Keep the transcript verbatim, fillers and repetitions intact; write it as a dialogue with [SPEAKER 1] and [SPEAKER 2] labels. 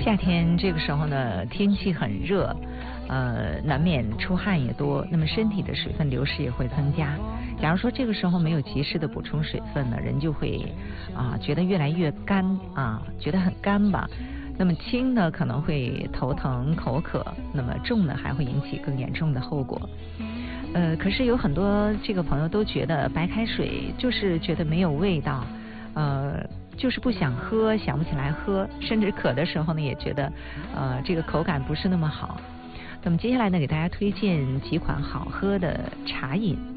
[SPEAKER 1] 夏天这个时候呢，天气很热，呃，难免出汗也多，那么身体的水分流失也会增加。假如说这个时候没有及时的补充水分呢，人就会啊觉得越来越干啊，觉得很干吧。那么轻呢可能会头疼口渴，那么重呢还会引起更严重的后果。呃，可是有很多这个朋友都觉得白开水就是觉得没有味道，呃，就是不想喝，想不起来喝，甚至渴的时候呢也觉得呃这个口感不是那么好。那么接下来呢，给大家推荐几款好喝的茶饮。